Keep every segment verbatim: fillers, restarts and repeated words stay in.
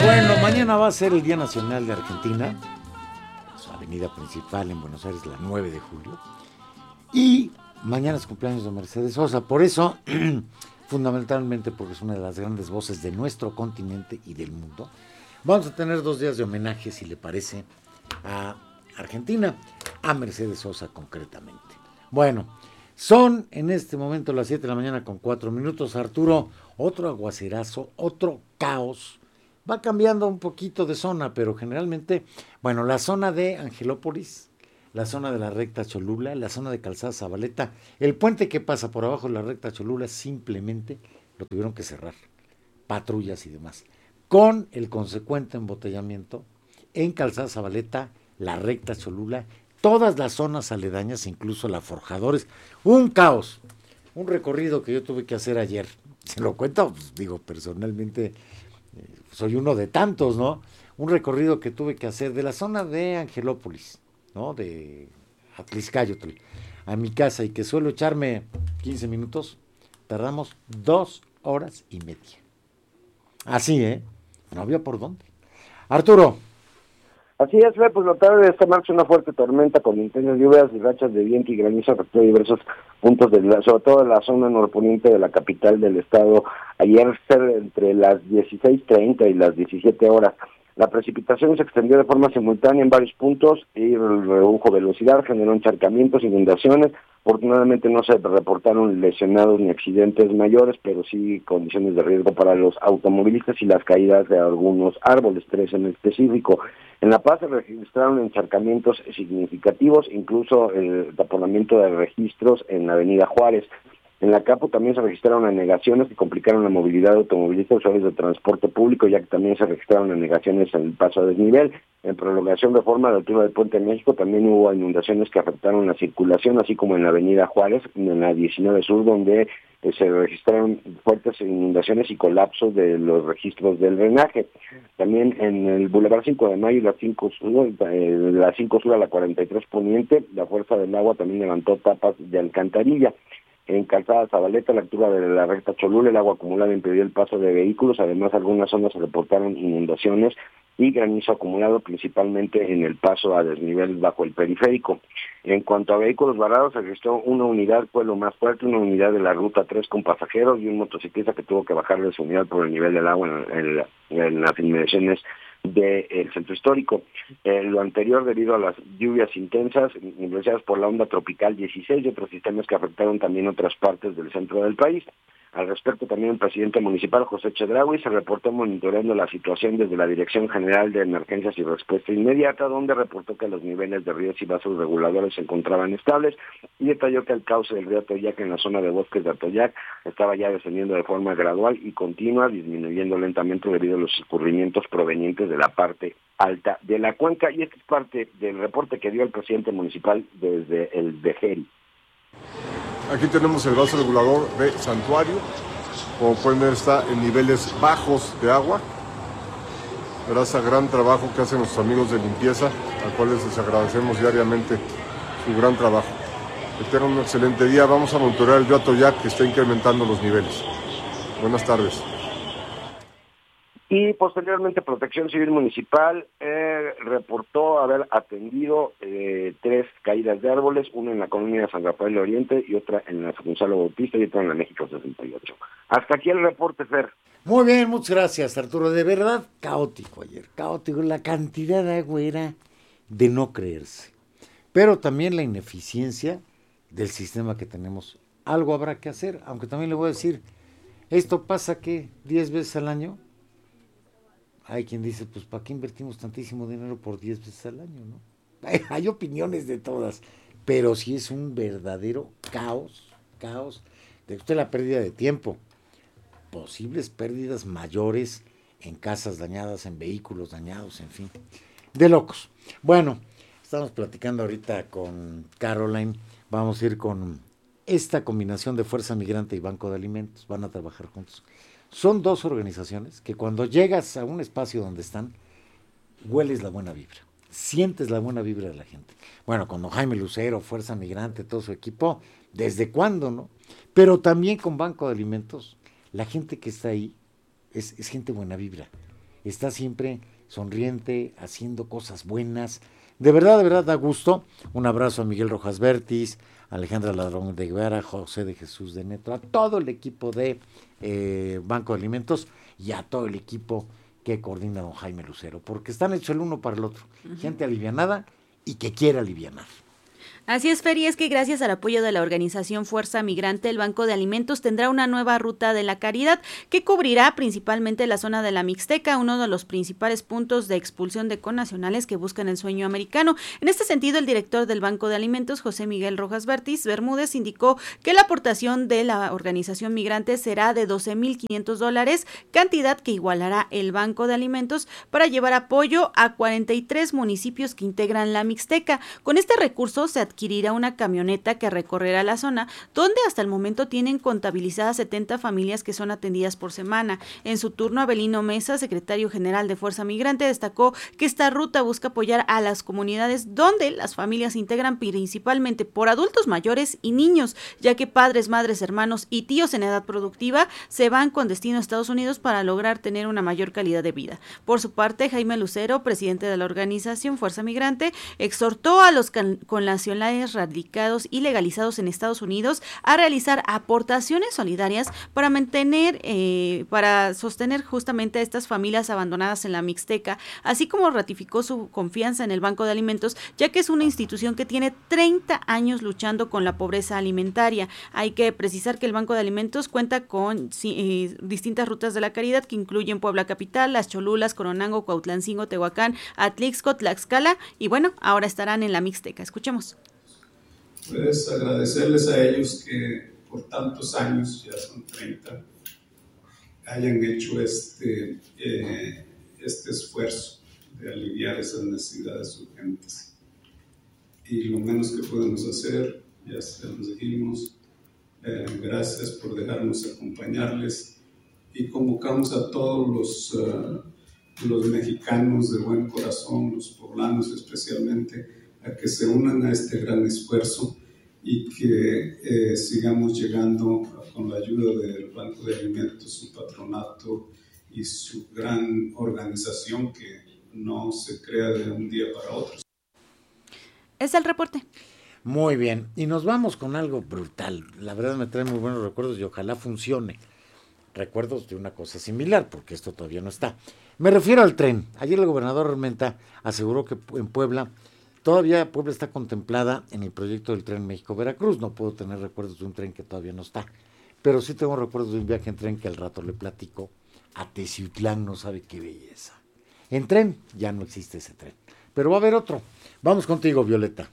Bueno, mañana va a ser el Día Nacional de Argentina, su avenida principal en Buenos Aires, la nueve de julio, y mañana es cumpleaños de Mercedes Sosa, por eso, fundamentalmente porque es una de las grandes voces de nuestro continente y del mundo, vamos a tener dos días de homenaje, si le parece, a Argentina, a Mercedes Sosa concretamente. Bueno, son en este momento las siete de la mañana con cuatro minutos, Arturo, otro aguacerazo, otro caos. Va cambiando un poquito de zona, pero generalmente, bueno, la zona de Angelópolis, la zona de la recta Cholula, la zona de Calzada Zabaleta, el puente que pasa por abajo de la recta Cholula simplemente lo tuvieron que cerrar, patrullas y demás, con el consecuente embotellamiento en Calzada Zabaleta, la recta Cholula, todas las zonas aledañas, incluso la Forjadores, un caos, un recorrido que yo tuve que hacer ayer, se lo cuento, pues, digo, personalmente, eh, soy uno de tantos, ¿no? Un recorrido que tuve que hacer de la zona de Angelópolis, ¿no? De Atliscayotl, a mi casa, y que suelo echarme quince minutos, tardamos dos horas y media. Así, ¿eh? No había por dónde. Arturo. Así es, Fe, pues la tarde de esta marcha una fuerte tormenta con intensas lluvias y rachas de viento y granizo afectó diversos puntos, de la, sobre todo en la zona norponiente de la capital del estado, ayer entre las dieciséis treinta y las diecisiete horas. La precipitación se extendió de forma simultánea en varios puntos y redujo velocidad, generó encharcamientos, inundaciones. Afortunadamente no se reportaron lesionados ni accidentes mayores, pero sí condiciones de riesgo para los automovilistas y las caídas de algunos árboles, tres en específico. En La Paz se registraron encharcamientos significativos, incluso el taponamiento de registros en la avenida Juárez. En la Capo también se registraron anegaciones que complicaron la movilidad de automovilistas, usuarios de transporte público, ya que también se registraron anegaciones en el paso a desnivel. En prolongación de forma de altura del Puente de México también hubo inundaciones que afectaron la circulación, así como en la avenida Juárez, en la diecinueve Sur, donde eh, se registraron fuertes inundaciones y colapsos de los registros del drenaje. También en el Boulevard cinco de Mayo y la cinco Sur, eh, la cinco Sur a la cuarenta y tres Poniente, la fuerza del agua también levantó tapas de alcantarilla. En Calzada Zabaleta, a la altura de la recta Cholula, el agua acumulada impidió el paso de vehículos. Además, algunas zonas se reportaron inundaciones y granizo acumulado, principalmente en el paso a desnivel bajo el periférico. En cuanto a vehículos varados, se registró una unidad, fue lo más fuerte, una unidad de la ruta tres con pasajeros y un motociclista que tuvo que bajar de su unidad por el nivel del agua en, en, en las inmediaciones del centro histórico. Eh, lo anterior debido a las lluvias intensas influenciadas por la onda tropical dieciséis y otros sistemas que afectaron también otras partes del centro del país. Al respecto, también el presidente municipal, José Chedraui, se reportó monitoreando la situación desde la Dirección General de Emergencias y Respuesta Inmediata, donde reportó que los niveles de ríos y vasos reguladores se encontraban estables y detalló que el cauce del río Atoyac en la zona de bosques de Atoyac estaba ya descendiendo de forma gradual y continua, disminuyendo lentamente debido a los escurrimientos provenientes de la parte alta de la cuenca. Y esta es parte del reporte que dio el presidente municipal desde el Dejeri. Aquí tenemos el vaso regulador de Santuario, como pueden ver está en niveles bajos de agua, gracias al gran trabajo que hacen nuestros amigos de limpieza, a cuales les agradecemos diariamente su gran trabajo. Que tengan un excelente día, vamos a monitorear el río Atoyac que está incrementando los niveles. Buenas tardes. Y posteriormente Protección Civil Municipal eh, reportó haber atendido eh, tres caídas de árboles, una en la colonia de San Rafael de Oriente y otra en la Gonzalo Bautista y otra en la México sesenta y ocho. Hasta aquí el reporte, Fer. Muy bien, muchas gracias, Arturo. De verdad, caótico ayer, caótico. La cantidad de agua era de no creerse. Pero también la ineficiencia del sistema que tenemos. Algo habrá que hacer, aunque también le voy a decir, esto pasa que diez veces al año. Hay quien dice, pues, ¿para qué invertimos tantísimo dinero por diez veces al año, no? Hay, hay opiniones de todas, pero sí es un verdadero caos, caos. De usted la pérdida de tiempo, posibles pérdidas mayores en casas dañadas, en vehículos dañados, en fin, de locos. Bueno, estamos platicando ahorita con Caroline, vamos a ir con esta combinación de Fuerza Migrante y Banco de Alimentos, van a trabajar juntos. Son dos organizaciones que cuando llegas a un espacio donde están, hueles la buena vibra, sientes la buena vibra de la gente. Bueno, con Jaime Lucero, Fuerza Migrante, todo su equipo, ¿desde cuándo, no? Pero también con Banco de Alimentos, la gente que está ahí es, es gente buena vibra, está siempre sonriente, haciendo cosas buenas. De verdad, de verdad da gusto. Un abrazo a Miguel Rojas Bertis, a Alejandra Ladrón de Guevara, José de Jesús de Neto, a todo el equipo de eh, Banco de Alimentos y a todo el equipo que coordina don Jaime Lucero, porque están hechos el uno para el otro. Uh-huh. Gente alivianada y que quiere alivianar. Así es, Fer, y es que gracias al apoyo de la organización Fuerza Migrante, el Banco de Alimentos tendrá una nueva ruta de la caridad que cubrirá principalmente la zona de la Mixteca, uno de los principales puntos de expulsión de connacionales que buscan el sueño americano. En este sentido, el director del Banco de Alimentos, José Miguel Rojas Bertis Bermúdez, indicó que la aportación de la organización migrante será de doce mil quinientos dólares, cantidad que igualará el Banco de Alimentos para llevar apoyo a cuarenta y tres municipios que integran la Mixteca. Con este recurso se adquirirá una camioneta que recorrerá la zona, donde hasta el momento tienen contabilizadas setenta familias que son atendidas por semana. En su turno, Abelino Mesa, secretario general de Fuerza Migrante, destacó que esta ruta busca apoyar a las comunidades donde las familias se integran principalmente por adultos mayores y niños, ya que padres, madres, hermanos y tíos en edad productiva se van con destino a Estados Unidos para lograr tener una mayor calidad de vida. Por su parte, Jaime Lucero, presidente de la organización Fuerza Migrante, exhortó a los connacionales radicados y legalizados en Estados Unidos a realizar aportaciones solidarias para mantener, eh, para sostener justamente a estas familias abandonadas en la Mixteca, así como ratificó su confianza en el Banco de Alimentos, ya que es una institución que tiene treinta años luchando con la pobreza alimentaria. Hay que precisar que el Banco de Alimentos cuenta con eh, distintas rutas de la caridad que incluyen Puebla Capital, Las Cholulas, Coronango, Cuautlancingo, Tehuacán, Atlixco, Tlaxcala y bueno, ahora estarán en la Mixteca. Escuchemos. Pues agradecerles a ellos que por tantos años, ya son treinta, hayan hecho este, eh, este esfuerzo de aliviar esas necesidades urgentes. Y lo menos que podemos hacer, ya se los dijimos, eh, gracias por dejarnos acompañarles y convocamos a todos los, uh, los mexicanos de buen corazón, los poblanos especialmente, a que se unan a este gran esfuerzo y que eh, sigamos llegando con la ayuda del Banco de Alimentos, su patronato y su gran organización que no se crea de un día para otro. Es el reporte. Muy bien, y nos vamos con algo brutal. La verdad me trae muy buenos recuerdos y ojalá funcione. Recuerdos de una cosa similar, porque esto todavía no está. Me refiero al tren. Ayer el gobernador Armenta aseguró que en Puebla todavía Puebla está contemplada en el proyecto del tren México-Veracruz. No puedo tener recuerdos de un tren que todavía no está. Pero sí tengo recuerdos de un viaje en tren que al rato le platico. A Teciutlán, no sabe qué belleza. En tren ya no existe ese tren. Pero va a haber otro. Vamos contigo, Violeta.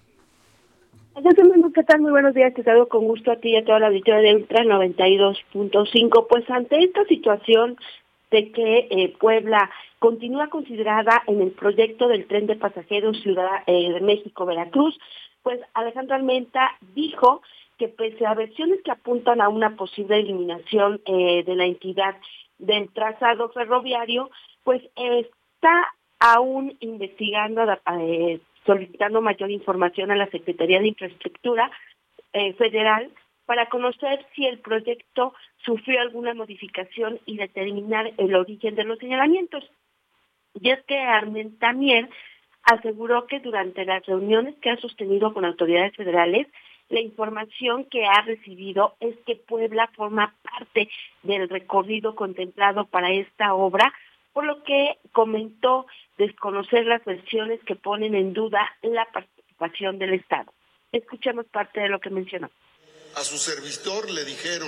¿Qué tal? Muy buenos días. Te saludo con gusto a ti y a toda la auditoría de Ultra noventa y dos punto cinco. Pues ante esta situación de que eh, Puebla continúa considerada en el proyecto del tren de pasajeros Ciudad eh, de México-Veracruz, pues Alejandro Armenta dijo que pese a versiones que apuntan a una posible eliminación eh, de la entidad del trazado ferroviario, pues eh, está aún investigando, eh, solicitando mayor información a la Secretaría de Infraestructura eh, Federal para conocer si el proyecto sufrió alguna modificación y determinar el origen de los señalamientos. Y es que Armenta Mier aseguró que durante las reuniones que ha sostenido con autoridades federales, la información que ha recibido es que Puebla forma parte del recorrido contemplado para esta obra, por lo que comentó desconocer las versiones que ponen en duda la participación del Estado. Escuchemos parte de lo que mencionó. A su servidor le dijeron,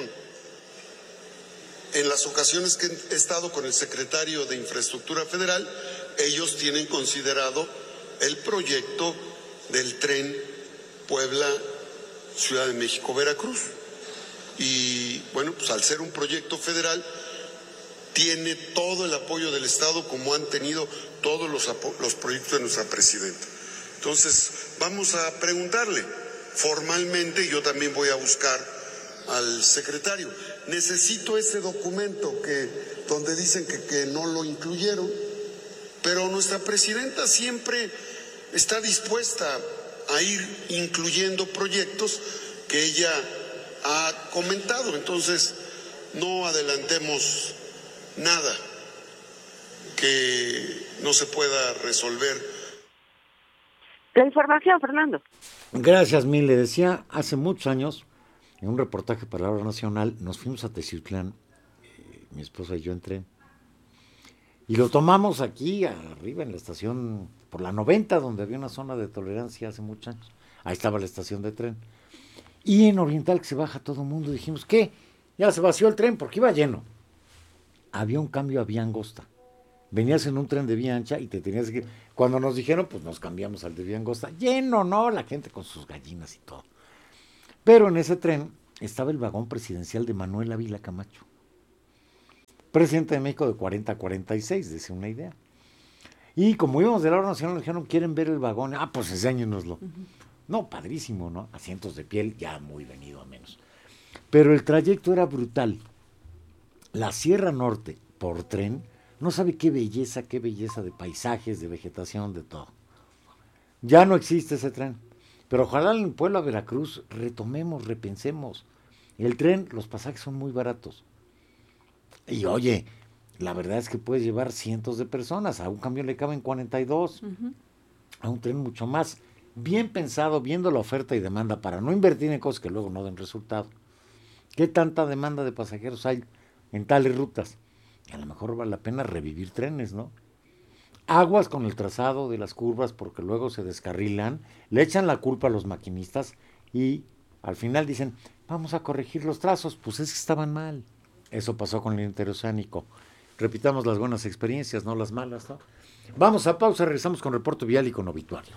en las ocasiones que he estado con el secretario de Infraestructura Federal, ellos tienen considerado el proyecto del tren Puebla, Ciudad de México, Veracruz. Y bueno, pues al ser un proyecto federal, tiene todo el apoyo del Estado como han tenido todos los, los proyectos de nuestra presidenta. Entonces, vamos a preguntarle formalmente, yo también voy a buscar al secretario. Necesito ese documento que donde dicen que, que no lo incluyeron, pero nuestra presidenta siempre está dispuesta a ir incluyendo proyectos que ella ha comentado. Entonces, no adelantemos nada que que no se pueda resolver. La información, Fernando. Gracias, Mil. Le decía, hace muchos años, en un reportaje para la Hora Nacional, nos fuimos a Teciutlán, eh, mi esposa y yo en tren, y lo tomamos aquí, arriba, en la estación, por la noventa, donde había una zona de tolerancia hace muchos años. Ahí estaba la estación de tren. Y en Oriental, que se baja todo el mundo, dijimos, ¿qué? Ya se vació el tren, porque iba lleno. Había un cambio a vía angosta. Venías en un tren de vía ancha y te tenías que... Cuando nos dijeron, pues nos cambiamos al de vía angosta. Lleno, ¿no? La gente con sus gallinas y todo. Pero en ese tren estaba el vagón presidencial de Manuel Ávila Camacho. Presidente de México de cuarenta a cuarenta y seis, decía una idea. Y como íbamos de la Hora Nacional, nos dijeron, ¿quieren ver el vagón? Ah, pues enséñenoslo. Uh-huh. No, padrísimo, ¿no? Asientos de piel, ya muy venido a menos. Pero el trayecto era brutal. La Sierra Norte, por tren, no sabe qué belleza, qué belleza de paisajes, de vegetación, de todo. Ya no existe ese tren. Pero ojalá en Puebla, Veracruz, retomemos, repensemos. El tren, los pasajes son muy baratos. Y oye, la verdad es que puedes llevar cientos de personas. A un camión le caben cuarenta y dos. Uh-huh. A un tren mucho más. Bien pensado, viendo la oferta y demanda, para no invertir en cosas que luego no den resultado. ¿Qué tanta demanda de pasajeros hay en tales rutas? A lo mejor vale la pena revivir trenes, ¿no? Aguas con el trazado de las curvas, porque luego se descarrilan, le echan la culpa a los maquinistas y al final dicen, vamos a corregir los trazos. Pues es que estaban mal. Eso pasó con el interoceánico. Repitamos las buenas experiencias, no las malas, ¿no? Vamos a pausa, regresamos con reporte vial y con obituario.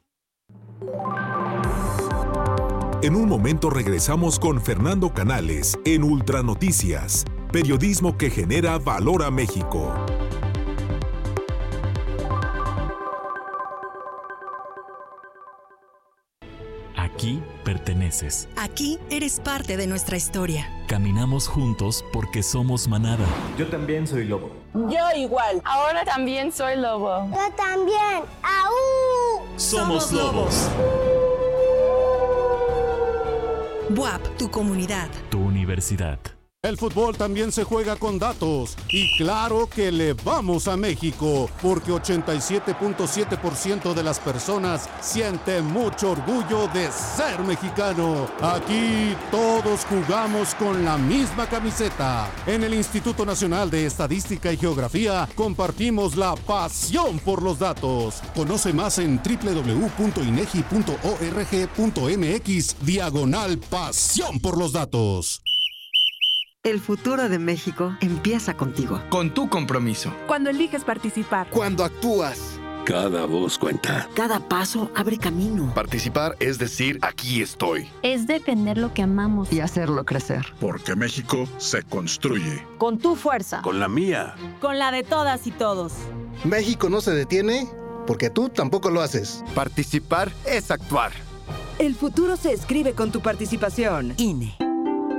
En un momento regresamos con Fernando Canales en Ultranoticias, periodismo que genera valor a México. Aquí perteneces. Aquí eres parte de nuestra historia. Caminamos juntos porque somos manada. Yo también soy lobo. Yo igual. Ahora también soy lobo. Yo también. ¡Aú! Somos lobos. B U A P, tu comunidad. Tu universidad. El fútbol también se juega con datos y claro que le vamos a México porque ochenta y siete punto siete por ciento de las personas siente mucho orgullo de ser mexicano. Aquí todos jugamos con la misma camiseta. En el Instituto Nacional de Estadística y Geografía compartimos la pasión por los datos. Conoce más en doble u doble u doble u punto inegi punto org punto mx diagonal pasión por los datos. El futuro de México empieza contigo. Con tu compromiso. Cuando eliges participar. Cuando actúas. Cada voz cuenta. Cada paso abre camino. Participar es decir, aquí estoy. Es defender lo que amamos. Y hacerlo crecer. Porque México se construye. Con tu fuerza. Con la mía. Con la de todas y todos. México no se detiene porque tú tampoco lo haces. Participar es actuar. El futuro se escribe con tu participación. I N E.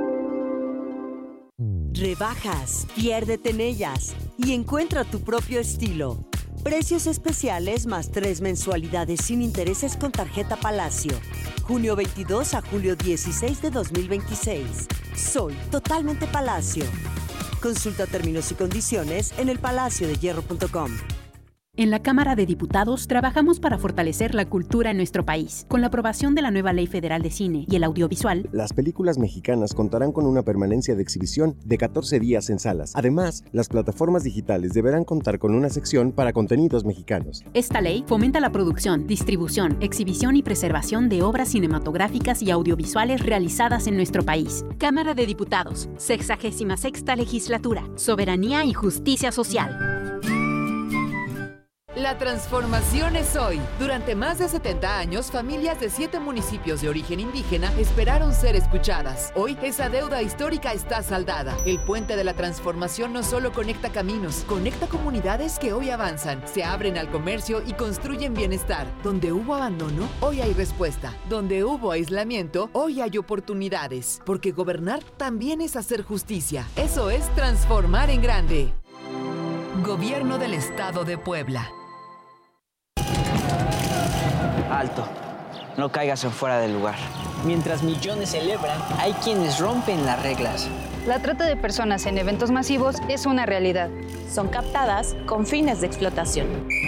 Rebajas, piérdete en ellas y encuentra tu propio estilo. Precios especiales más tres mensualidades sin intereses con tarjeta Palacio. junio veintidós a julio dieciséis de dos mil veintiséis. Soy totalmente Palacio. Consulta términos y condiciones en el palacio de hierro punto com. En la Cámara de Diputados trabajamos para fortalecer la cultura en nuestro país. Con la aprobación de la nueva Ley Federal de Cine y el Audiovisual, las películas mexicanas contarán con una permanencia de exhibición de catorce días en salas. Además, las plataformas digitales deberán contar con una sección para contenidos mexicanos. Esta ley fomenta la producción, distribución, exhibición y preservación de obras cinematográficas y audiovisuales realizadas en nuestro país. Cámara de Diputados, sexagésima sexta Legislatura, Soberanía y Justicia Social. La transformación es hoy. Durante más de setenta años, familias de siete municipios de origen indígena esperaron ser escuchadas. Hoy, esa deuda histórica está saldada. El puente de la transformación no solo conecta caminos, conecta comunidades que hoy avanzan, se abren al comercio y construyen bienestar. Donde hubo abandono, hoy hay respuesta. Donde hubo aislamiento, hoy hay oportunidades. Porque gobernar también es hacer justicia. Eso es transformar en grande. Gobierno del Estado de Puebla. Alto, no caigas en fuera del lugar. Mientras millones celebran, hay quienes rompen las reglas. La trata de personas en eventos masivos es una realidad. Son captadas con fines de explotación.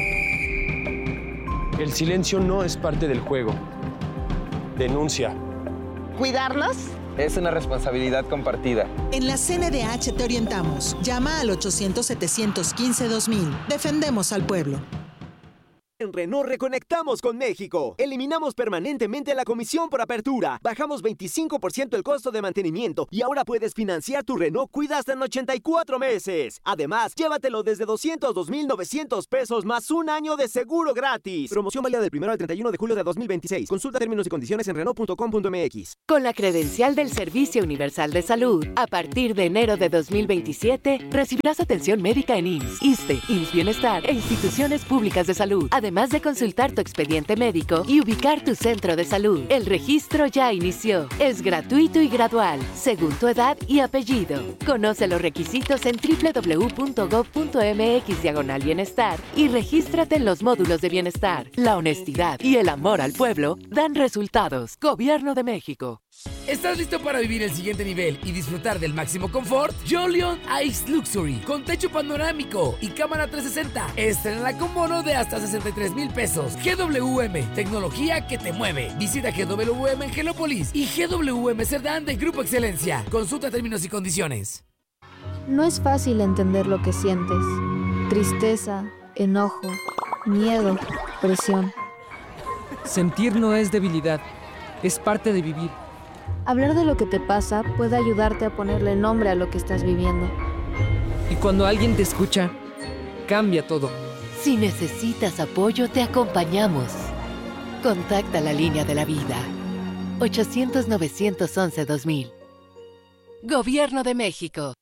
El silencio no es parte del juego. Denuncia. ¿Cuidarnos? Es una responsabilidad compartida. En la C N D H te orientamos. Llama al ochocientos, setecientos quince, dos mil. Defendemos al pueblo. En Renault reconectamos con México. Eliminamos permanentemente la comisión por apertura. Bajamos veinticinco por ciento el costo de mantenimiento y ahora puedes financiar tu Renault Cuida hasta en ochenta y cuatro meses. Además, llévatelo desde doscientos dos mil novecientos pesos más un año de seguro gratis. Promoción válida del primero al treinta y uno de julio de dos mil veintiséis. Consulta términos y condiciones en Renault punto com punto m x. Con la credencial del Servicio Universal de Salud, a partir de enero de dos mil veintisiete, recibirás atención médica en I M S S, ISSSTE, I M S S Bienestar e instituciones públicas de salud. Además Además de consultar tu expediente médico y ubicar tu centro de salud. El registro ya inició. Es gratuito y gradual, según tu edad y apellido. Conoce los requisitos en doble u doble u doble u punto gob punto m x diagonal bienestar y regístrate en los módulos de bienestar. La honestidad y el amor al pueblo dan resultados. Gobierno de México. ¿Estás listo para vivir el siguiente nivel y disfrutar del máximo confort? Jolion Ice Luxury, con techo panorámico y cámara trescientos sesenta. Estrenala con bono de hasta sesenta y tres mil pesos. G W M, tecnología que te mueve. Visita G W M en Gelópolis y G W M Cerdán de Grupo Excelencia. Consulta términos y condiciones. No es fácil entender lo que sientes. Tristeza, enojo, miedo, presión. Sentir no es debilidad, es parte de vivir. Hablar de lo que te pasa puede ayudarte a ponerle nombre a lo que estás viviendo. Y cuando alguien te escucha, cambia todo. Si necesitas apoyo, te acompañamos. Contacta la línea de la vida. ochocientos, novecientos once, dos mil. Gobierno de México.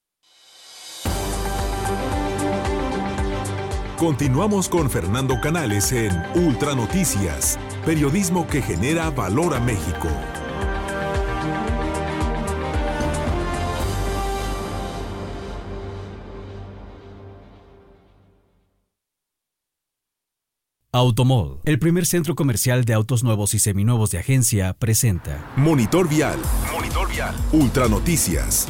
Continuamos con Fernando Canales en Ultra Noticias, periodismo que genera valor a México. Automall, el primer centro comercial de autos nuevos y seminuevos de agencia, presenta Monitor Vial. Monitor Vial. Ultra Noticias.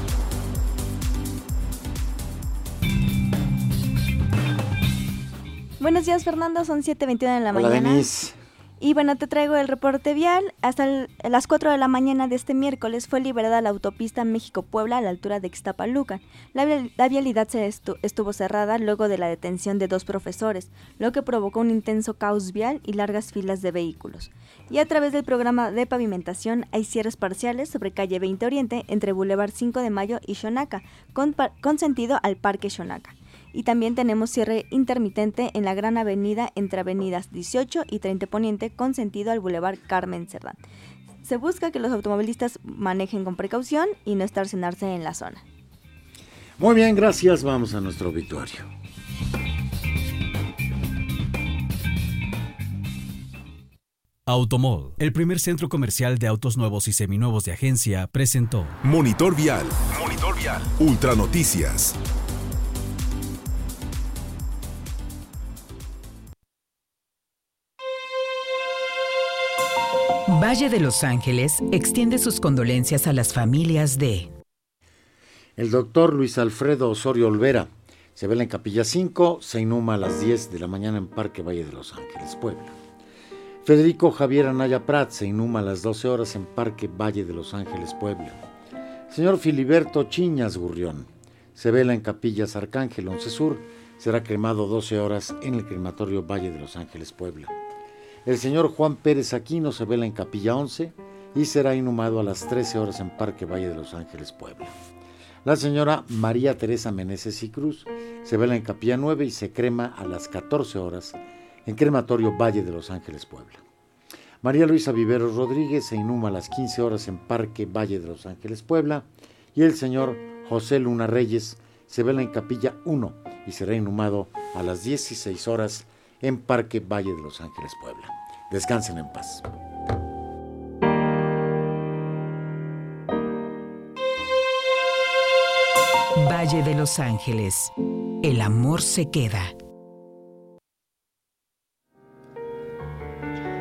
Buenos días, Fernando, son siete veintiuno de la Hola, mañana. Denise. Y bueno, te traigo el reporte vial. Hasta el, las cuatro de la mañana de este miércoles fue liberada la autopista México-Puebla a la altura de Ixtapaluca. La, la vialidad se estu, estuvo cerrada luego de la detención de dos profesores, lo que provocó un intenso caos vial y largas filas de vehículos. Y a través del programa de pavimentación hay cierres parciales sobre calle veinte Oriente entre Boulevard cinco de Mayo y Xonaca, con, con sentido al Parque Xonaca. Y también tenemos cierre intermitente en la gran avenida entre avenidas dieciocho y treinta Poniente con sentido al Boulevard Carmen Cerdán. Se busca que los automovilistas manejen con precaución y no estacionarse en la zona. Muy bien, gracias. Vamos a nuestro obituario. Automall, el primer centro comercial de autos nuevos y seminuevos de agencia, presentó Monitor Vial. Monitor Vial. Ultra Noticias. Valle de Los Ángeles extiende sus condolencias a las familias de... El doctor Luis Alfredo Osorio Olvera se vela en Capilla cinco, se inhuma a las diez de la mañana en Parque Valle de Los Ángeles, Puebla. Federico Javier Anaya Prat se inhuma a las doce horas en Parque Valle de Los Ángeles, Puebla. Señor Filiberto Chiñas Gurrión se vela en Capillas Arcángel once Sur, será cremado doce horas en el crematorio Valle de Los Ángeles, Puebla. El señor Juan Pérez Aquino se vela en Capilla once y será inhumado a las trece horas en Parque Valle de Los Ángeles, Puebla. La señora María Teresa Meneses y Cruz se vela en Capilla nueve y se crema a las catorce horas en Crematorio Valle de Los Ángeles, Puebla. María Luisa Viveros Rodríguez se inhuma a las quince horas en Parque Valle de Los Ángeles, Puebla. Y el señor José Luna Reyes se vela en Capilla uno y será inhumado a las dieciséis horas en Parque Valle de Los Ángeles, Puebla. Descansen en paz. Valle de Los Ángeles. El amor se queda.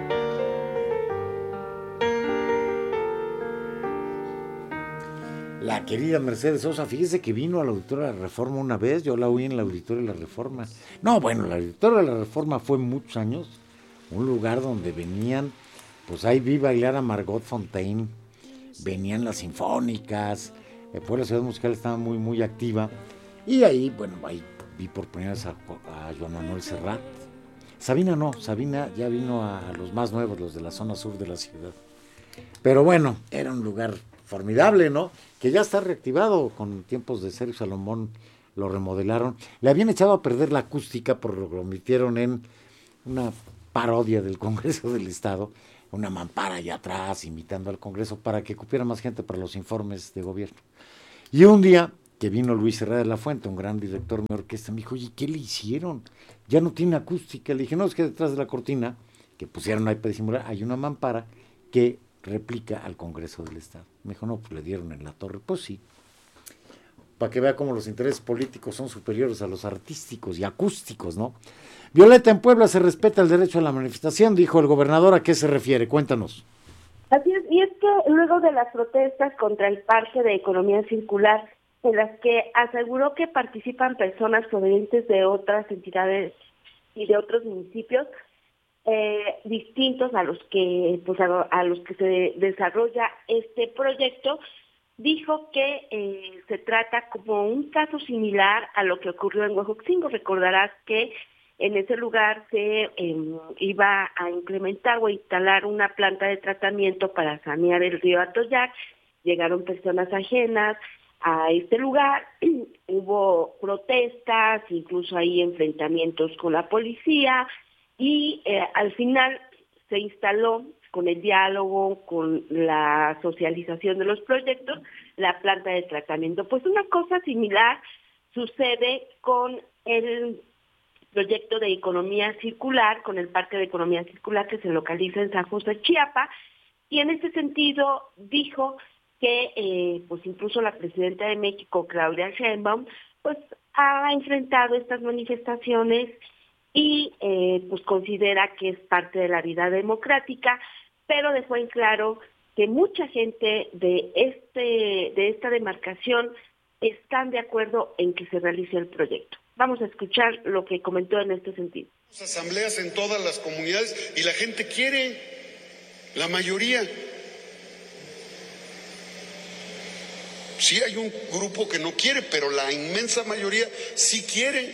La la querida Mercedes Sosa, fíjese que vino al Auditorio de la Reforma una vez, yo la oí en el Auditorio de la Reforma. No, bueno, el Auditorio de la Reforma fue muchos años un lugar donde venían, pues ahí vi bailar a Margot Fontaine, venían las sinfónicas, eh, pues la Ciudad Musical estaba muy, muy activa, y ahí, bueno, ahí vi por primera vez a, a Joan Manuel Serrat. Sabina no, Sabina ya vino a, a los más nuevos, los de la zona sur de la ciudad. Pero bueno, era un lugar formidable, ¿no? Que ya está reactivado con tiempos de Sergio Salomón, lo remodelaron. Le habían echado a perder la acústica porque lo convirtieron en una parodia del Congreso del Estado, una mampara allá atrás imitando al Congreso para que cupiera más gente para los informes de gobierno. Y un día que vino Luis Herrera de la Fuente, un gran director de orquesta, me dijo, oye, ¿qué le hicieron? Ya no tiene acústica. Le dije, no, es que detrás de la cortina, que pusieron ahí para disimular, hay una mampara que replica al Congreso del Estado. Me dijo, no, pues le dieron en la torre. Pues sí, para que vea cómo los intereses políticos son superiores a los artísticos y acústicos, ¿no? Violeta, en Puebla se respeta el derecho a la manifestación, dijo el gobernador. ¿A qué se refiere? Cuéntanos. Así es, y es que luego de las protestas contra el Parque de Economía Circular, en las que aseguró que participan personas provenientes de otras entidades y de otros municipios, eh, distintos a los que pues a, a los que se desarrolla este proyecto, dijo que eh, se trata como un caso similar a lo que ocurrió en Huejotzingo. Recordarás que en ese lugar se eh, iba a implementar o a instalar una planta de tratamiento para sanear el río Atoyac. Llegaron personas ajenas a este lugar, hubo protestas, incluso ahí enfrentamientos con la policía, y eh, al final se instaló con el diálogo, con la socialización de los proyectos, la planta de tratamiento. Pues una cosa similar sucede con el proyecto de economía circular, con el Parque de Economía Circular que se localiza en San José, Chiapas, y en ese sentido dijo que eh, pues incluso la presidenta de México, Claudia Sheinbaum, pues ha enfrentado estas manifestaciones y eh, pues considera que es parte de la vida democrática, pero dejó en claro que mucha gente de este de esta demarcación están de acuerdo en que se realice el proyecto. Vamos a escuchar lo que comentó en este sentido. Asambleas en todas las comunidades y la gente quiere, la mayoría. Sí hay un grupo que no quiere, pero la inmensa mayoría sí quiere.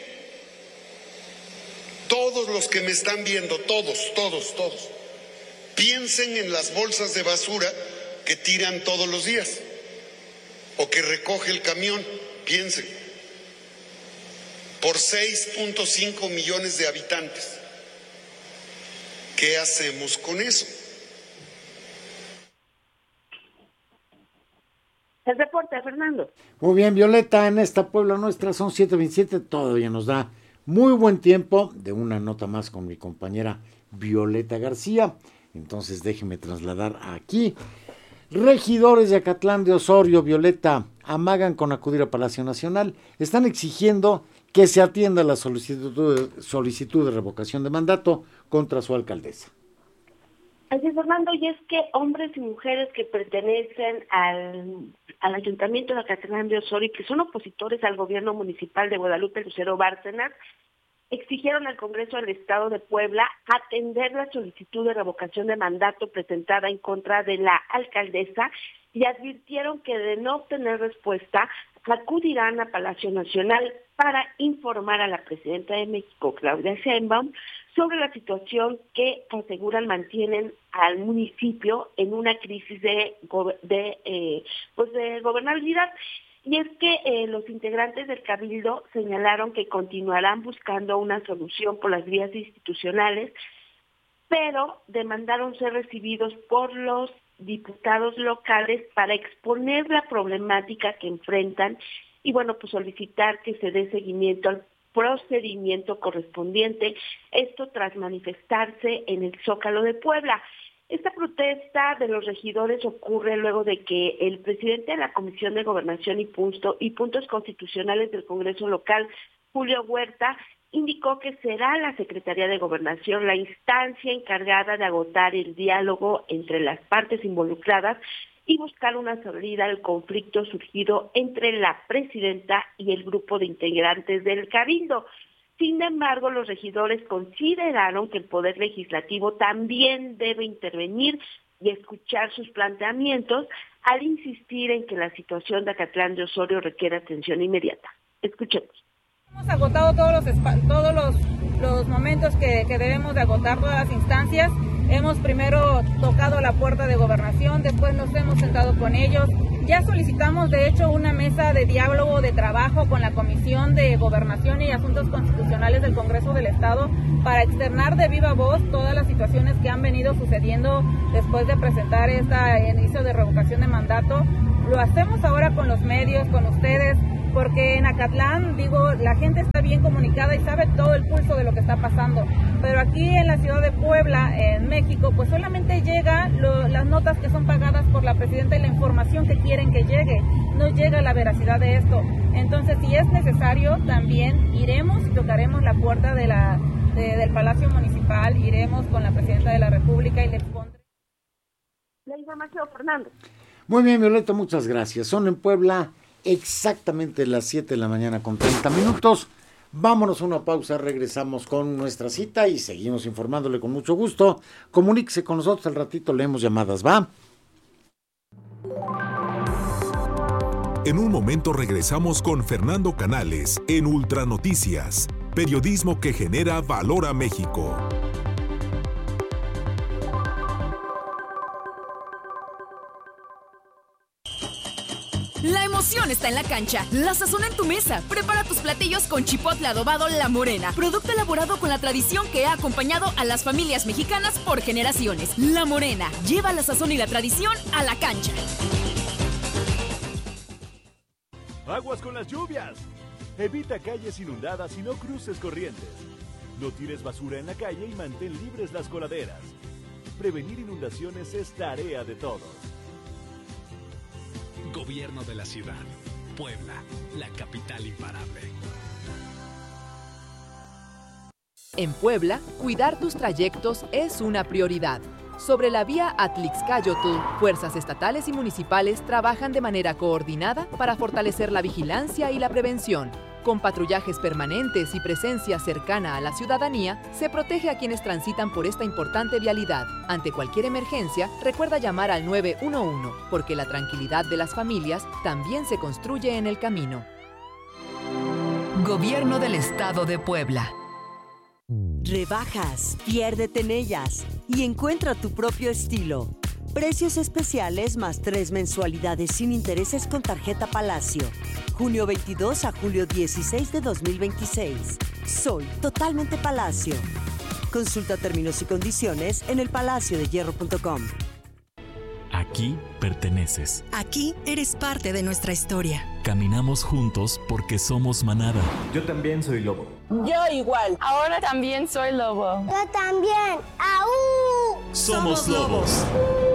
Todos los que me están viendo, todos, todos, todos, piensen en las bolsas de basura que tiran todos los días o que recoge el camión, piensen. Por seis punto cinco millones de habitantes, ¿qué hacemos con eso? El reporte, Fernando. Muy bien, Violeta, en esta Puebla nuestra son siete veintisiete, todavía nos da muy buen tiempo de una nota más con mi compañera Violeta García. Entonces déjeme trasladar aquí. Regidores de Acatlán de Osorio, Violeta, amagan con acudir a Palacio Nacional. Están exigiendo que se atienda la solicitud, solicitud de revocación de mandato contra su alcaldesa. Así es, Fernando, y es que hombres y mujeres que pertenecen al, al Ayuntamiento de Acatlán de Osorio y que son opositores al gobierno municipal de Guadalupe Lucero Bárcenas, exigieron al Congreso del Estado de Puebla atender la solicitud de revocación de mandato presentada en contra de la alcaldesa y advirtieron que de no obtener respuesta acudirán a Palacio Nacional para informar a la presidenta de México, Claudia Sheinbaum, sobre la situación que aseguran mantienen al municipio en una crisis de, de, eh, pues de gobernabilidad. Y es que eh, los integrantes del Cabildo señalaron que continuarán buscando una solución por las vías institucionales, pero demandaron ser recibidos por los diputados locales para exponer la problemática que enfrentan y, bueno, pues solicitar que se dé seguimiento al procedimiento correspondiente, esto tras manifestarse en el Zócalo de Puebla. Esta protesta de los regidores ocurre luego de que el presidente de la Comisión de Gobernación y, punto, y Puntos Constitucionales del Congreso Local, Julio Huerta, indicó que será la Secretaría de Gobernación la instancia encargada de agotar el diálogo entre las partes involucradas y buscar una salida al conflicto surgido entre la presidenta y el grupo de integrantes del Cabildo. Sin embargo, los regidores consideraron que el Poder Legislativo también debe intervenir y escuchar sus planteamientos al insistir en que la situación de Acatlán de Osorio requiere atención inmediata. Escuchemos. Hemos agotado todos los todos los, los momentos que, que debemos de agotar, todas las instancias. Hemos primero tocado la puerta de Gobernación, después nos hemos sentado con ellos. Ya solicitamos, de hecho, una mesa de diálogo, de trabajo con la Comisión de Gobernación y Asuntos Constitucionales del Congreso del Estado para externar de viva voz todas las situaciones que han venido sucediendo después de presentar este inicio de revocación de mandato. Lo hacemos ahora con los medios, con ustedes, porque en Acatlán, digo, la gente está bien comunicada y sabe todo el pulso de lo que está pasando. Pero aquí en la ciudad de Puebla, en México, pues solamente llega lo, las notas que son pagadas por la presidenta y la información que quieren que llegue. No llega la veracidad de esto. Entonces, si es necesario, también iremos y tocaremos la puerta de la, de, del Palacio Municipal, iremos con la presidenta de la República y le expondremos. La información, Fernando. Muy bien, Violeta, muchas gracias. Son en Puebla exactamente las siete de la mañana con treinta minutos. Vámonos a una pausa, regresamos con nuestra cita y seguimos informándole con mucho gusto. Comuníquese con nosotros, al ratito leemos llamadas, ¿va? En un momento regresamos con Fernando Canales en Ultranoticias, periodismo que genera valor a México. La emoción está en la cancha, la sazón en tu mesa. Prepara tus platillos con chipotle adobado La Morena, producto elaborado con la tradición que ha acompañado a las familias mexicanas por generaciones. La Morena, lleva la sazón y la tradición a la cancha. Aguas con las lluvias. Evita calles inundadas y no cruces corrientes. No tires basura en la calle y mantén libres las coladeras. Prevenir inundaciones es tarea de todos. Gobierno de la ciudad. Puebla, la capital imparable. En Puebla, cuidar tus trayectos es una prioridad. Sobre la vía Atlixcáyotl, fuerzas estatales y municipales trabajan de manera coordinada para fortalecer la vigilancia y la prevención. Con patrullajes permanentes y presencia cercana a la ciudadanía, se protege a quienes transitan por esta importante vialidad. Ante cualquier emergencia, recuerda llamar al nueve uno uno, porque la tranquilidad de las familias también se construye en el camino. Gobierno del Estado de Puebla. Rebajas, piérdete en ellas y encuentra tu propio estilo. Precios especiales más tres mensualidades sin intereses con tarjeta Palacio. Junio veintidós a julio dieciséis de dos mil veintiséis. Soy totalmente Palacio. Consulta términos y condiciones en el palacio de hierro punto com. Aquí perteneces. Aquí eres parte de nuestra historia. Caminamos juntos porque somos manada. Yo también soy lobo. Yo igual. Ahora también soy lobo. Yo también. ¡Aú! Somos lobos.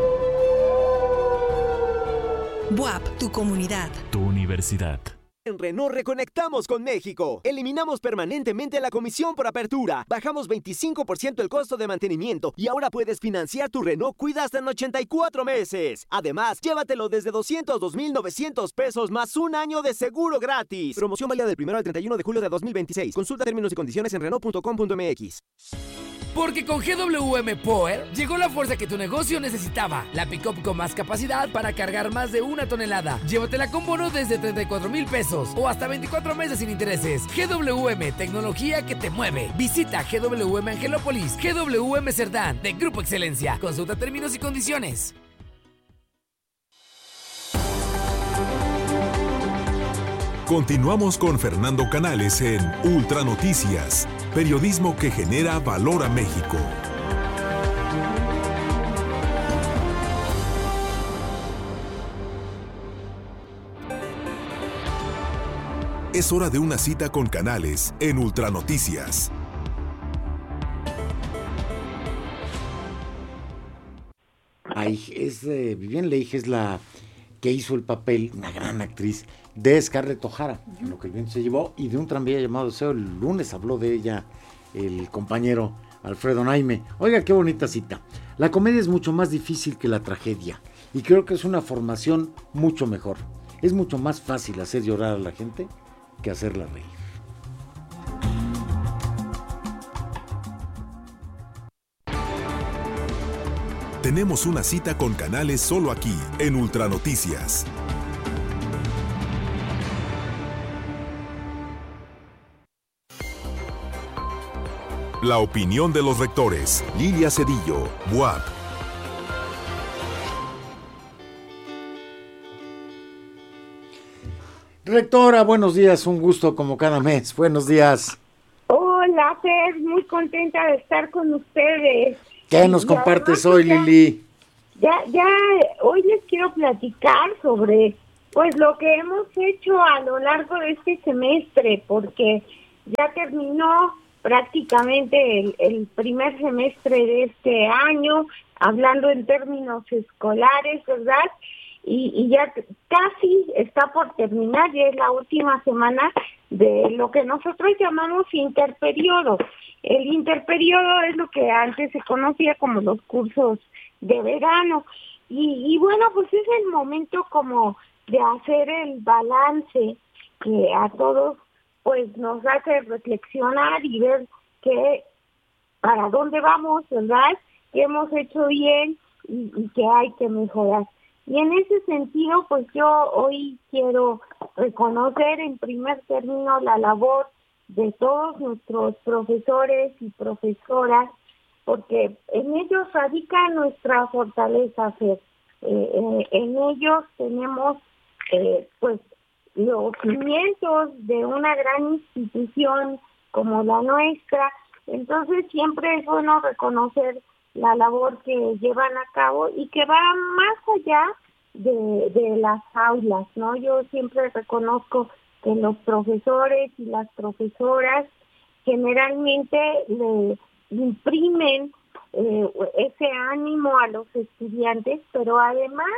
B U A P, tu comunidad. Tu universidad. En Renault reconectamos con México. Eliminamos permanentemente la comisión por apertura. Bajamos veinticinco por ciento el costo de mantenimiento y ahora puedes financiar tu Renault Cuida hasta en ochenta y cuatro meses. Además, llévatelo desde doscientos dos mil novecientos pesos más un año de seguro gratis. Promoción válida del primero al treinta y uno de julio de dos mil veintiséis. Consulta términos y condiciones en renault punto com punto m x. Porque con G W M Power llegó la fuerza que tu negocio necesitaba. La pick-up con más capacidad para cargar más de una tonelada. Llévatela con bono desde treinta y cuatro mil pesos o hasta veinticuatro meses sin intereses. G W M, tecnología que te mueve. Visita G W M Angelópolis, G W M Cerdán, de Grupo Excelencia. Consulta términos y condiciones. Continuamos con Fernando Canales en Ultranoticias, periodismo que genera valor a México. Es hora de una cita con Canales en Ultranoticias. Ay, es eh, Vivian Leigh es la que hizo el papel, una gran actriz, de Scarlett O'Hara, uh-huh. en Lo que el viento se llevó, y de un tranvía llamado Deseo. El lunes habló de ella el compañero Alfredo Naime. Oiga, qué bonita cita. La comedia es mucho más difícil que la tragedia. Y creo que es una formación mucho mejor. Es mucho más fácil hacer llorar a la gente que hacerla reír. Tenemos una cita con Canales solo aquí, en Ultranoticias. La opinión de los rectores. Lilia Cedillo, B U A P. Rectora, buenos días, un gusto como cada mes. Buenos días. Hola, Fer, muy contenta de estar con ustedes. ¿Qué nos Y compartes además, hoy, ya, Lili? Ya, ya, hoy les quiero platicar sobre, pues, lo que hemos hecho a lo largo de este semestre, porque ya terminó prácticamente el, el primer semestre de este año, hablando en términos escolares, ¿verdad? Y, y ya casi está por terminar, ya es la última semana de lo que nosotros llamamos interperiodo. El interperiodo es lo que antes se conocía como los cursos de verano. Y, y bueno, pues es el momento como de hacer el balance que a todos pues nos hace reflexionar y ver que para dónde vamos, ¿verdad? Que hemos hecho bien y, y que hay que mejorar. Y en ese sentido, pues yo hoy quiero reconocer en primer término la labor de todos nuestros profesores y profesoras, porque en ellos radica nuestra fortaleza, Fer. Eh, eh, en ellos tenemos eh, pues los cimientos de una gran institución como la nuestra. Entonces siempre es bueno reconocer la labor que llevan a cabo y que va más allá de, de las aulas, ¿no? Yo siempre reconozco que los profesores y las profesoras generalmente le imprimen eh, ese ánimo a los estudiantes, pero además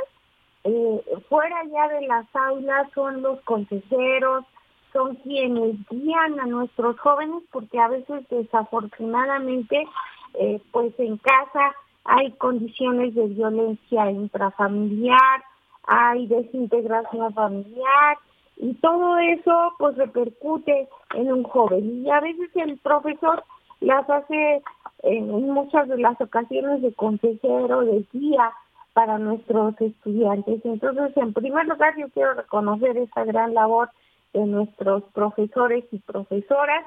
eh, fuera ya de las aulas son los consejeros, son quienes guían a nuestros jóvenes, porque a veces desafortunadamente eh, pues en casa hay condiciones de violencia intrafamiliar, hay desintegración familiar, y todo eso pues repercute en un joven. Y a veces el profesor las hace en muchas de las ocasiones de consejero, de guía para nuestros estudiantes. Entonces, en primer lugar, yo quiero reconocer esa gran labor de nuestros profesores y profesoras.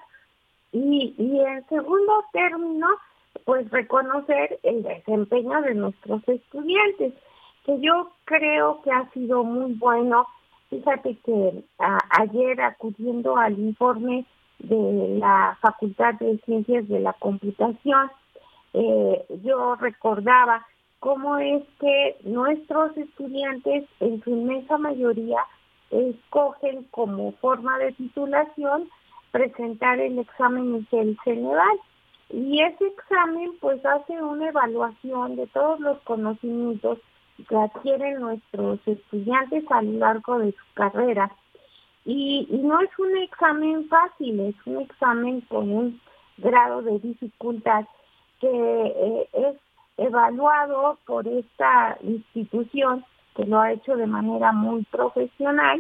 Y, y en segundo término, pues reconocer el desempeño de nuestros estudiantes, que yo creo que ha sido muy bueno. Fíjate que a, ayer acudiendo al informe de la Facultad de Ciencias de la Computación, eh, yo recordaba cómo es que nuestros estudiantes en su inmensa mayoría escogen como forma de titulación presentar el examen del Ceneval. Y ese examen pues hace una evaluación de todos los conocimientos que adquieren nuestros estudiantes a lo largo de su carrera. Y, y no es un examen fácil, es un examen con un grado de dificultad que eh, es evaluado por esta institución que lo ha hecho de manera muy profesional.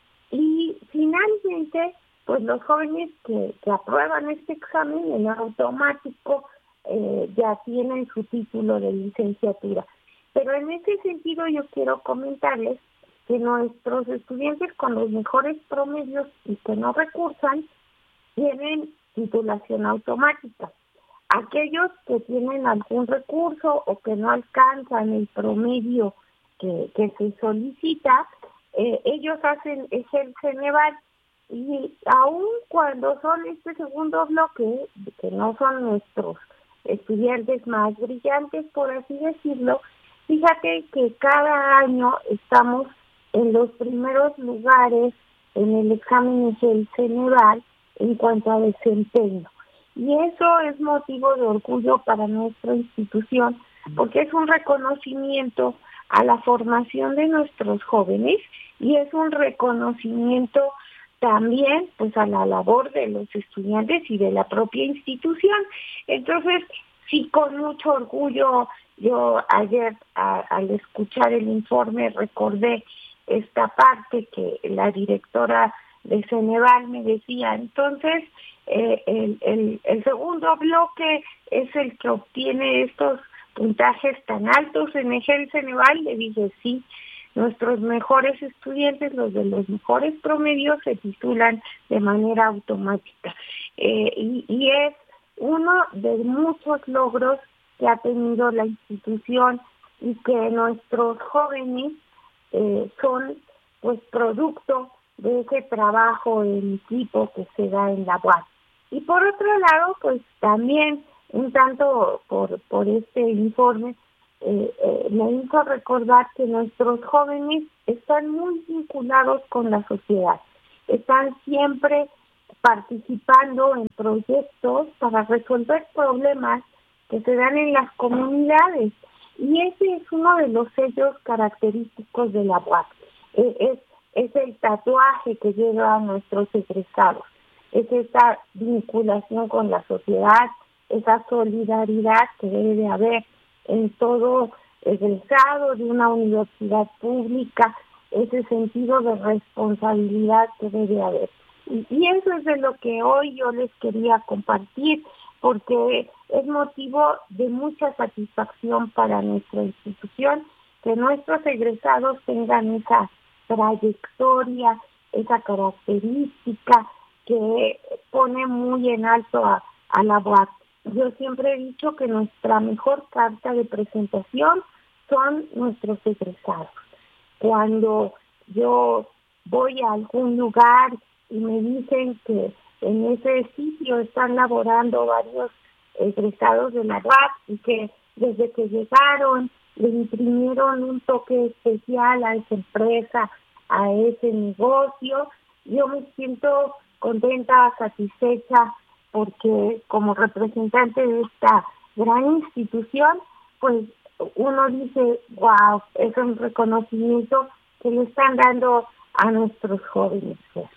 Y finalmente, pues los jóvenes que, que aprueban este examen en automático eh, ya tienen su título de licenciatura. Pero en ese sentido yo quiero comentarles que nuestros estudiantes con los mejores promedios y que no recursan tienen titulación automática. Aquellos que tienen algún recurso o que no alcanzan el promedio que, que se solicita, eh, ellos hacen es el Ceneval. Y aun cuando son este segundo bloque, que no son nuestros estudiantes más brillantes, por así decirlo, fíjate que cada año estamos en los primeros lugares en el examen del Ceneval en cuanto a desempeño. Y eso es motivo de orgullo para nuestra institución, porque es un reconocimiento a la formación de nuestros jóvenes y es un reconocimiento también pues a la labor de los estudiantes y de la propia institución. Entonces, sí, con mucho orgullo yo ayer a, al escuchar el informe recordé esta parte que la directora de Ceneval me decía. Entonces, eh, el, el, el segundo bloque es el que obtiene estos puntajes tan altos en el Ceneval. Le dije, sí, nuestros mejores estudiantes, los de los mejores promedios, se titulan de manera automática. Eh, y, y es uno de muchos logros que ha tenido la institución y que nuestros jóvenes eh, son pues producto de ese trabajo en equipo que se da en la U A P. Y por otro lado, pues también un tanto por, por este informe, eh, eh, me hizo recordar que nuestros jóvenes están muy vinculados con la sociedad, están siempre participando en proyectos para resolver problemas que se dan en las comunidades, y ese es uno de los sellos característicos de la U A P. Eh, es, es el tatuaje que lleva a nuestros egresados, es esa vinculación con la sociedad, esa solidaridad que debe de haber en todo egresado de una universidad pública, ese sentido de responsabilidad que debe haber. Y, y eso es de lo que hoy yo les quería compartir, porque es motivo de mucha satisfacción para nuestra institución que nuestros egresados tengan esa trayectoria, esa característica que pone muy en alto a, a la U A P. Yo siempre he dicho que nuestra mejor carta de presentación son nuestros egresados. Cuando yo voy a algún lugar y me dicen que en ese sitio están laborando varios egresados de la U A P y que desde que llegaron le imprimieron un toque especial a esa empresa, a ese negocio, yo me siento contenta, satisfecha, porque como representante de esta gran institución, pues uno dice, wow, es un reconocimiento que le están dando a nuestros jóvenes.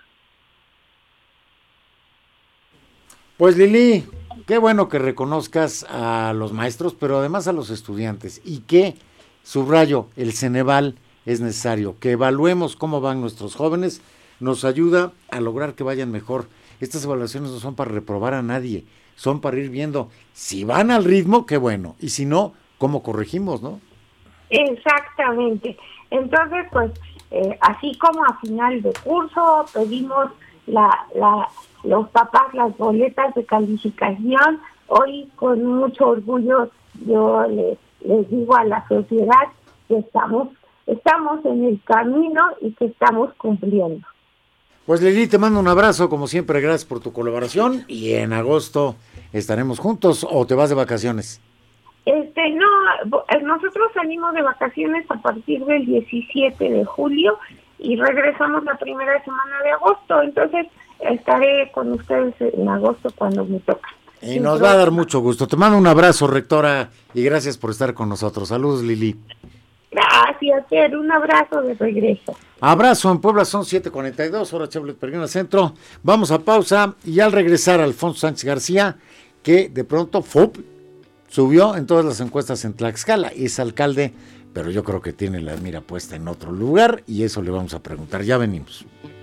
Pues Lili, qué bueno que reconozcas a los maestros, pero además a los estudiantes, y que, subrayo, el Ceneval es necesario, que evaluemos cómo van nuestros jóvenes, nos ayuda a lograr que vayan mejor. Estas evaluaciones no son para reprobar a nadie, son para ir viendo si van al ritmo, qué bueno, y si no, cómo corregimos, ¿no? Exactamente. Entonces, pues, eh, así como a final de curso pedimos la, la, los papás las boletas de calificación, hoy con mucho orgullo yo les, les digo a la sociedad que estamos, estamos en el camino y que estamos cumpliendo. Pues Lili, te mando un abrazo, como siempre, gracias por tu colaboración, y en agosto estaremos juntos, ¿o te vas de vacaciones? Este, no, nosotros salimos de vacaciones a partir del diecisiete de julio y regresamos la primera semana de agosto, entonces estaré con ustedes en agosto cuando me toca. Y nos va a dar mucho gusto. Te mando un abrazo, rectora, y gracias por estar con nosotros. Saludos, Lili. Gracias, Fer, un abrazo de regreso. Abrazo. En Puebla son siete cuarenta y dos, hora Chevrolet Peregrina Centro. Vamos a pausa y al regresar Alfonso Sánchez García, que de pronto ¡fup! Subió en todas las encuestas en Tlaxcala, es alcalde, pero yo creo que tiene la mira puesta en otro lugar y eso le vamos a preguntar. Ya venimos.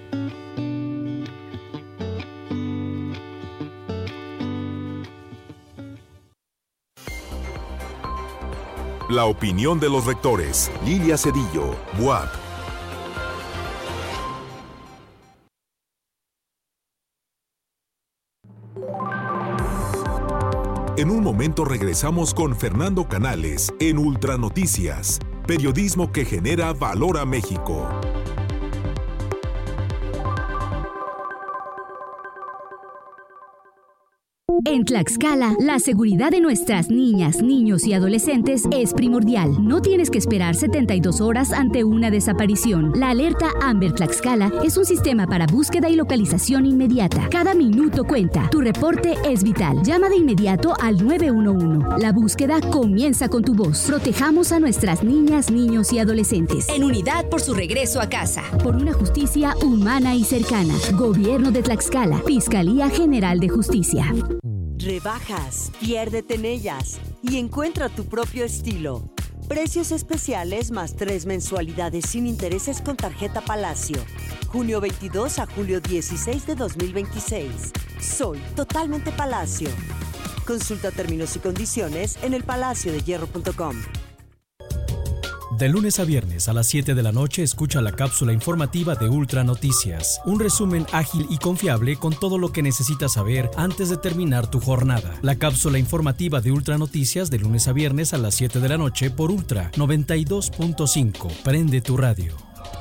La opinión de los rectores. Lilia Cedillo, U A P. En un momento regresamos con Fernando Canales en Ultranoticias, periodismo que genera valor a México. En Tlaxcala, la seguridad de nuestras niñas, niños y adolescentes es primordial. No tienes que esperar setenta y dos horas ante una desaparición. La alerta Amber Tlaxcala es un sistema para búsqueda y localización inmediata. Cada minuto cuenta. Tu reporte es vital. Llama de inmediato al nueve uno uno. La búsqueda comienza con tu voz. Protejamos a nuestras niñas, niños y adolescentes. En unidad por su regreso a casa. Por una justicia humana y cercana. Gobierno de Tlaxcala. Fiscalía General de Justicia. Rebajas, piérdete en ellas. y encuentra tu propio estilo. Precios especiales más tres mensualidades sin intereses con tarjeta Palacio. junio veintidós a julio dieciséis de dos mil veintiséis. Soy totalmente Palacio. Consulta términos y condiciones en el palacio de hierro punto com. De lunes a viernes a las siete de la noche escucha la cápsula informativa de Ultra Noticias. Un resumen ágil y confiable con todo lo que necesitas saber antes de terminar tu jornada. La cápsula informativa de Ultra Noticias de lunes a viernes a las siete de la noche por Ultra noventa y dos punto cinco. Prende tu radio.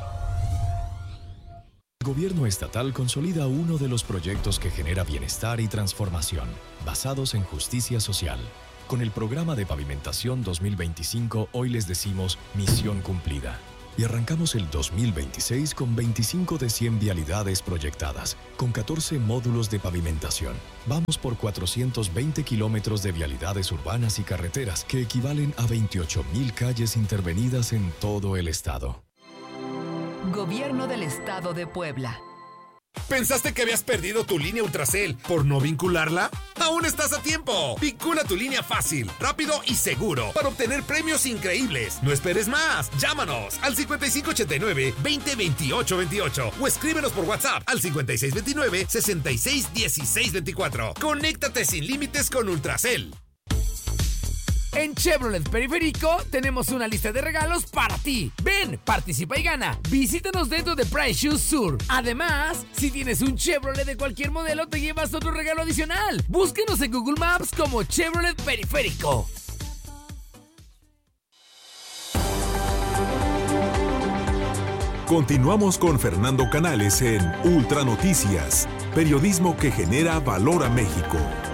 El gobierno estatal consolida uno de los proyectos que genera bienestar y transformación, basados en justicia social. Con el programa de pavimentación dos mil veinticinco, hoy les decimos misión cumplida. Y arrancamos el dos mil veintiséis con veinticinco de cien vialidades proyectadas, con catorce módulos de pavimentación. Vamos por cuatrocientos veinte kilómetros de vialidades urbanas y carreteras, que equivalen a veintiocho mil calles intervenidas en todo el estado. Gobierno del Estado de Puebla. ¿Pensaste que habías perdido tu línea Ultracel por no vincularla? ¡Aún estás a tiempo! Vincula tu línea fácil, rápido y seguro para obtener premios increíbles. No esperes más. Llámanos al cincuenta y cinco ochenta y nueve, veinte veintiocho veintiocho o escríbenos por WhatsApp al cincuenta y seis veintinueve, sesenta y seis dieciséis veinticuatro. Conéctate sin límites con Ultracel. En Chevrolet Periférico tenemos una lista de regalos para ti. Ven, participa y gana. Visítanos dentro de Price Shoes Sur. Además, si tienes un Chevrolet de cualquier modelo, te llevas otro regalo adicional. Búsquenos en Google Maps como Chevrolet Periférico. Continuamos con Fernando Canales en Ultra Noticias, periodismo que genera valor a México.